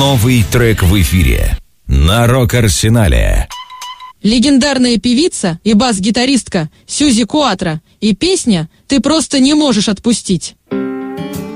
Новый трек в эфире на Рок-Арсенале. Легендарная певица и бас-гитаристка Сьюзи Куатро и песня «Ты просто не можешь отпустить».